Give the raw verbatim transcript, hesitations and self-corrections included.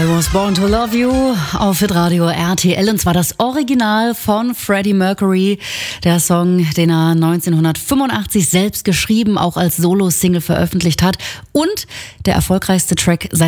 Was Born to Love You auf Hitradio R T L, und zwar das Original von Freddie Mercury. Der Song, den er neunzehnhundertfünfundachtzig selbst geschrieben, auch als Solo-Single veröffentlicht hat, und der erfolgreichste Track seiner